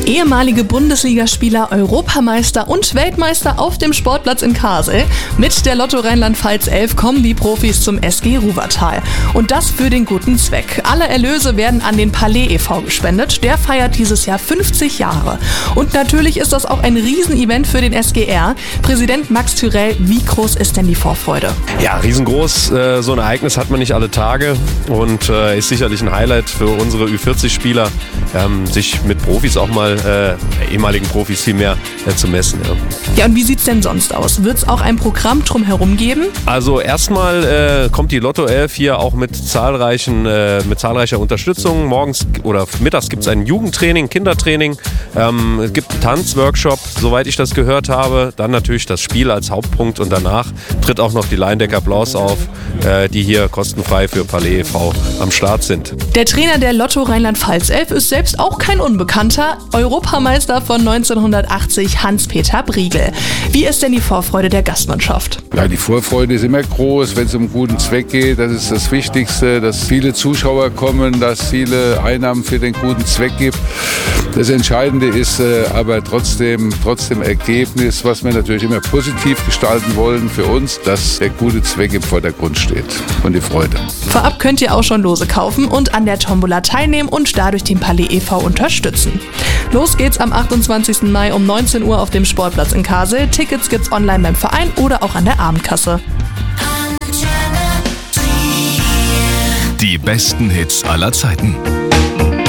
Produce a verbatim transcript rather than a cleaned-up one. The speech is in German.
Ehemalige Bundesligaspieler, Europameister und Weltmeister auf dem Sportplatz in Karsel. Mit der Lotto Rheinland-Pfalz elf kommen die Profis zum S G Ruwertal. Und das für den guten Zweck. Alle Erlöse werden an den Palais e V gespendet. Der feiert dieses Jahr fünfzig Jahre. Und natürlich ist das auch ein Riesenevent für den S G R. Präsident Max Thürell, wie groß ist denn die Vorfreude? Ja, riesengroß. So ein Ereignis hat man nicht alle Tage und ist sicherlich ein Highlight für unsere Ü vierzig Spieler, sich mit Profis auch mal Äh, ehemaligen Profis viel mehr äh, zu messen. Ja. ja, und wie sieht's denn sonst aus? Wird es auch ein Programm drumherum geben? Also erstmal äh, kommt die Lotto elf hier auch mit zahlreichen, äh, mit zahlreicher Unterstützung. Morgens oder mittags gibt es ein Jugendtraining, Kindertraining. Ähm, es gibt einen Tanzworkshop, soweit ich das gehört habe. Dann natürlich das Spiel als Hauptpunkt und danach tritt auch noch die Liondeck Applaus auf, äh, die hier kostenfrei für Palais e V am Start sind. Der Trainer der Lotto Rheinland-Pfalz elf ist selbst auch kein Unbekannter. Europameister von neunzehnhundertachtzig, Hans-Peter Briegel. Wie ist denn die Vorfreude der Gastmannschaft? Ja, die Vorfreude ist immer groß, wenn es um einen guten Zweck geht. Das ist das Wichtigste, dass viele Zuschauer kommen, dass es viele Einnahmen für den guten Zweck gibt. Das Entscheidende ist äh, aber trotzdem, trotzdem Ergebnis, was wir natürlich immer positiv gestalten wollen für uns, dass der gute Zweck im Vordergrund steht und die Freude. Vorab könnt ihr auch schon Lose kaufen und an der Tombola teilnehmen und dadurch den Palais e V unterstützen. Los geht's am achtundzwanzigsten Mai um neunzehn Uhr auf dem Sportplatz in Karsel. Tickets gibt's online beim Verein oder auch an der Abendkasse. Die besten Hits aller Zeiten.